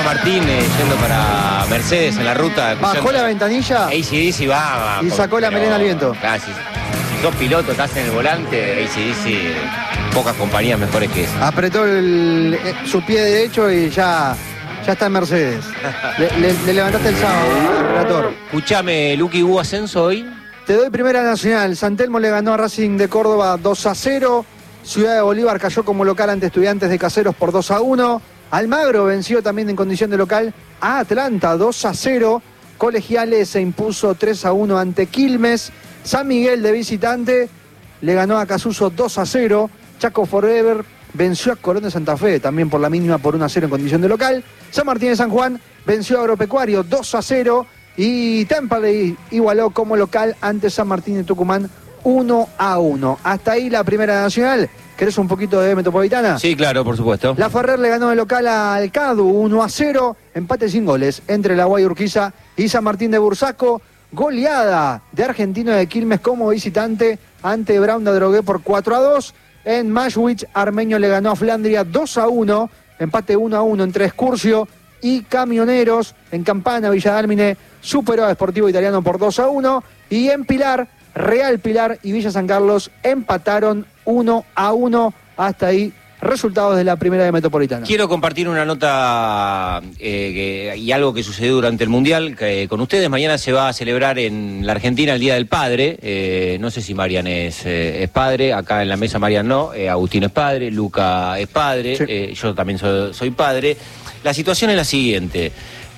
Martín yendo para Mercedes en la ruta. Bajó la ventanilla AC/DC va. y sacó la melena al viento. Casi. Si sos piloto, estás en el volante, AC/DC, pocas compañías mejores que esa. Apretó su pie derecho y ya está en Mercedes. Le levantaste el sábado, relator. Escuchame, Luqui, ¿hubo ascenso hoy? Te doy Primera Nacional. San Telmo le ganó a Racing de Córdoba 2-0. Ciudad de Bolívar cayó como local ante Estudiantes de Caseros por 2-1. Almagro venció también en condición de local a Atlanta 2-0. Colegiales se impuso 3-1 ante Quilmes. San Miguel de visitante le ganó a Casuso 2-0. Chaco Forever venció a Colón de Santa Fe también por la mínima por 1-0 en condición de local. San Martín de San Juan venció a Agropecuario 2-0. Y Temperley igualó como local ante San Martín de Tucumán 1-1. Hasta ahí la Primera Nacional. ¿Querés un poquito de Metropolitana? Sí, claro, por supuesto. La Ferrer le ganó de local al Cadu 1-0. Empate sin goles entre la Guay Urquiza y San Martín de Bursaco. Goleada de Argentino de Quilmes como visitante ante Brown de Adrogué por 4-2. En Mashwich, Armenio le ganó a Flandria 2-1. Empate 1-1 entre Excursio y Camioneros. En Campana, Villa Dálmine superó a Sportivo Italiano por 2-1. Y en Pilar, Real Pilar y Villa San Carlos empataron 1-1. Hasta ahí resultados de la Primera de Metropolitana. Quiero compartir una nota y algo que sucedió durante el Mundial con ustedes. Mañana se va a celebrar en la Argentina el Día del Padre. No sé si Marian es padre. Acá en la mesa Marian no. Agustín es padre. Luca es padre. Sí. Yo también soy padre. La situación es la siguiente.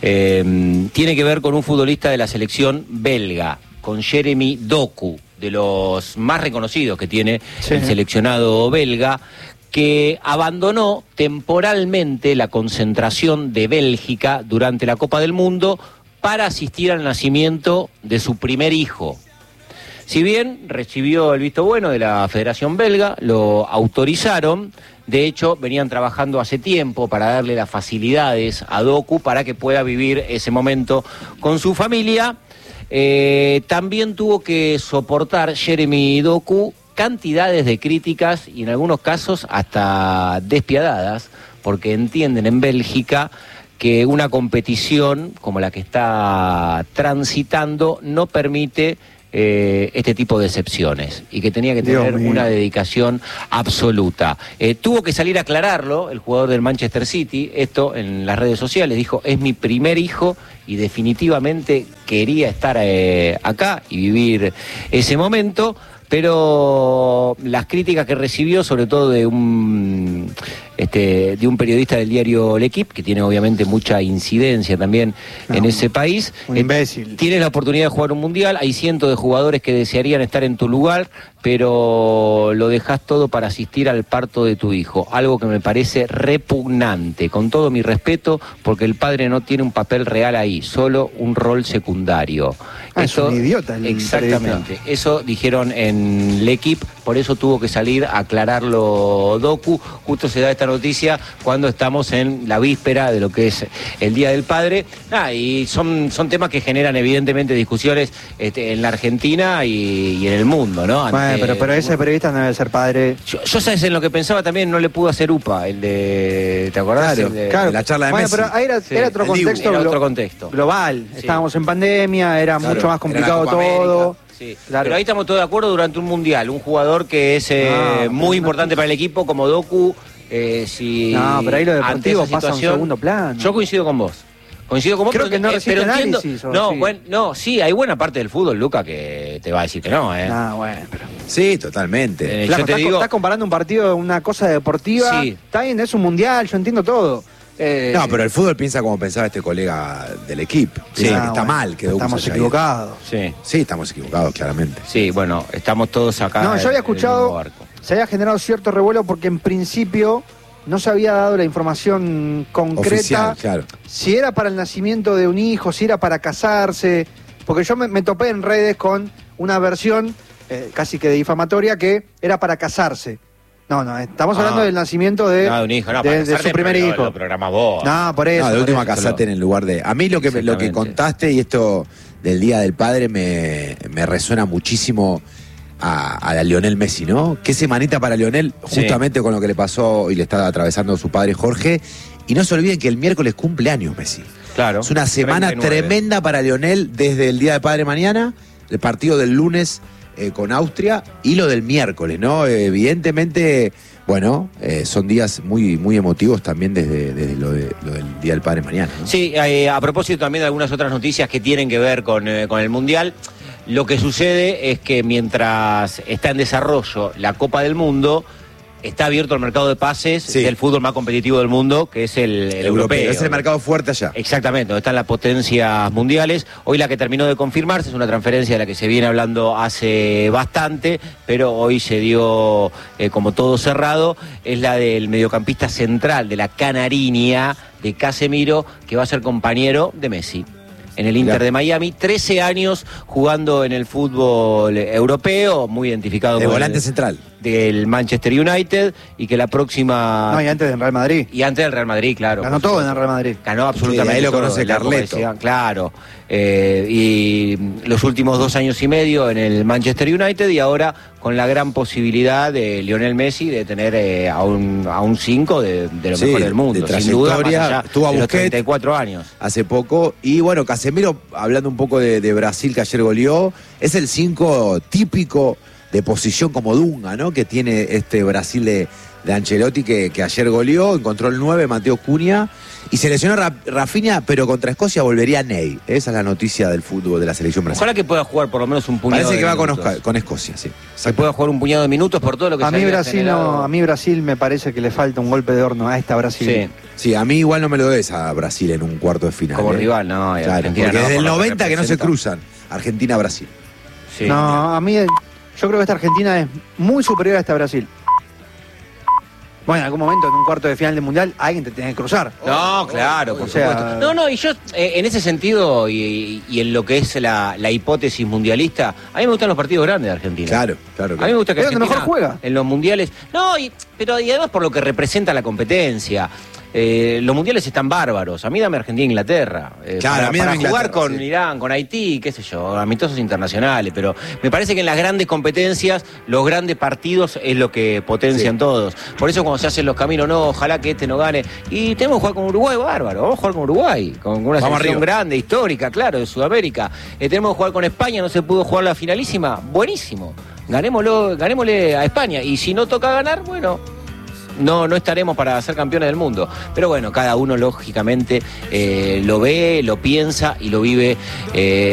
Tiene que ver con un futbolista de la selección belga, con Jeremy Doku, de los más reconocidos que tiene el seleccionado belga, que abandonó temporalmente la concentración de Bélgica durante la Copa del Mundo para asistir al nacimiento de su primer hijo. Si bien recibió el visto bueno de la Federación Belga, lo autorizaron. De hecho, venían trabajando hace tiempo para darle las facilidades a Doku para que pueda vivir ese momento con su familia. También tuvo que soportar Jeremy Doku cantidades de críticas y en algunos casos hasta despiadadas, porque entienden en Bélgica que una competición como la que está transitando no permite este tipo de excepciones y que tenía que tener una dedicación absoluta. Tuvo que salir a aclararlo el jugador del Manchester City, esto en las redes sociales, dijo: es mi primer hijo y definitivamente quería estar acá y vivir ese momento. Pero las críticas que recibió, sobre todo de un periodista del diario L'Equipe, que tiene obviamente mucha incidencia también en ese país. Un imbécil. Tienes la oportunidad de jugar un mundial, hay cientos de jugadores que desearían estar en tu lugar, pero lo dejás todo para asistir al parto de tu hijo. Algo que me parece repugnante, con todo mi respeto, porque el padre no tiene un papel real ahí, solo un rol secundario. Eso, es un idiota. Exactamente. Eso dijeron en L'Equipe, por eso tuvo que salir a aclararlo Doku. Justo se da esta noticia cuando estamos en la víspera de lo que es el Día del Padre. Y son temas que generan evidentemente discusiones en la Argentina y en el mundo, ¿no? Bueno, pero ese periodista no debe ser padre. Yo sabes en lo que pensaba también, no le pudo hacer UPA, el de, ¿te acordás? Claro, la charla de Messi. Pero ahí era otro contexto, era otro contexto global. Sí. Estábamos en pandemia, era mucho más complicado todo. Sí. Claro. Pero ahí estamos todos de acuerdo durante un mundial. Un jugador que es muy importante para el equipo, como Doku. Pero ahí lo deportivo pasa a un segundo plano. Yo coincido con vos. Creo que no resiste análisis. Sí, hay buena parte del fútbol, Luca, que te va a decir que no, pero... Sí, totalmente. Flaco, estás comparando un partido, una cosa deportiva. Sí. Está bien, es un mundial, yo entiendo todo. No, pero el fútbol piensa como pensaba este colega del equipo. Sí, está mal que estamos equivocados. Sí, estamos equivocados, claramente. Sí, bueno, estamos todos acá. No, yo había escuchado, se había generado cierto revuelo porque en principio no se había dado la información concreta. Oficial, claro. Si era para el nacimiento de un hijo, si era para casarse. Porque yo me topé en redes con una versión casi que difamatoria que era para casarse. No, estamos hablando del nacimiento de un hijo, de su primer hijo. Lo programás vos. No, por eso. No, de última casate en el lugar de... A mí lo que contaste y esto del Día del Padre me resuena muchísimo a Lionel Messi, ¿no? Qué semanita para Lionel, justamente con lo que le pasó y le está atravesando su padre Jorge. Y no se olviden que el miércoles cumple años Messi. Claro. Es una semana 39. tremenda para Lionel desde el Día del Padre mañana, el partido del lunes con Austria y lo del miércoles, ¿no? Evidentemente, bueno, son días muy, muy emotivos también desde lo del Día del Padre mañana, ¿no? Sí, a propósito también de algunas otras noticias que tienen que ver con el Mundial, lo que sucede es que mientras está en desarrollo la Copa del Mundo, está abierto el mercado de pases del fútbol más competitivo del mundo, que es el europeo. Es el mercado fuerte allá. Exactamente, donde están las potencias mundiales. Hoy la que terminó de confirmarse es una transferencia de la que se viene hablando hace bastante, pero hoy se dio como todo cerrado, es la del mediocampista central de la Canariña, de Casemiro, que va a ser compañero de Messi en el Inter de Miami, 13 años jugando en el fútbol europeo, muy identificado de con volante central del Manchester United, y que la próxima... No, y antes del Real Madrid. Y antes del Real Madrid, claro. Ganó todo en el Real Madrid. Ganó absolutamente. Sí, ahí lo todo, conoce Carleto. Claro. Y los últimos 2 años y medio en el Manchester United, y ahora con la gran posibilidad de Lionel Messi de tener a un 5 de lo mejor del mundo. De sin duda, más trayectoria, allá estuvo a de los Busquets 34 años. hace poco. Y bueno, Casemiro, hablando un poco de Brasil, que ayer goleó, es el 5 típico de posición como Dunga, ¿no? Que tiene este Brasil de Ancelotti, que ayer goleó, encontró el 9, Mateo Cunha, y se lesionó Rafinha, pero contra Escocia volvería Ney. Esa es la noticia del fútbol de la selección brasileña. Ojalá que pueda jugar por lo menos un puñado Parece que de va minutos. con Escocia, sí. Se pueda jugar un puñado de minutos por todo lo que A se mí, había Brasil generado. a mí Brasil me parece que le falta un golpe de horno a esta Brasil. Sí. Sí, a mí igual no me lo des a Brasil en un cuarto de final. Como rival, no. y Claro, Argentina porque no, desde el por lo 90 que no se representa. cruzan. Argentina-Brasil. Sí. No, a mí yo creo que esta Argentina es muy superior a esta Brasil. Bueno, en algún momento en un cuarto de final del Mundial alguien te tiene que cruzar. No, claro, por o sea, supuesto. No, y yo en ese sentido y en lo que es la hipótesis mundialista, a mí me gustan los partidos grandes de Argentina. Claro. A mí me gusta que Es donde Argentina mejor juega. en los mundiales. No, pero además por lo que representa la competencia. Los mundiales están bárbaros. A mí dame Argentina-Inglaterra. Claro, a mí para dame jugar Inglaterra, con sí. Irán, con Haití, qué sé yo, amistosos internacionales. Pero me parece que en las grandes competencias, los grandes partidos es lo que potencian todos. Por eso cuando se hacen los caminos, no, ojalá que este no gane. Y tenemos que jugar con Uruguay, bárbaro. Vamos a jugar con Uruguay, con una Vamos selección arriba. grande, histórica, claro, de Sudamérica. Tenemos que jugar con España, no se pudo jugar la finalísima. Buenísimo. Ganémosle a España. Y si no toca ganar, bueno, no estaremos para ser campeones del mundo. Pero bueno, cada uno lógicamente lo ve, lo piensa y lo vive